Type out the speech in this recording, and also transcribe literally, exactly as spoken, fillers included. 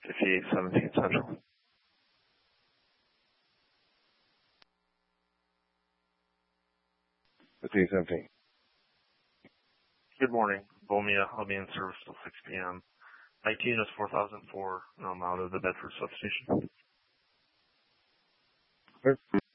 fifty-eight seventeen Central. fifteen seventeen. Good morning. Bomia. I'll be in service till six p.m. nineteen is four thousand four. I'm out of the Bedford substation. Okay.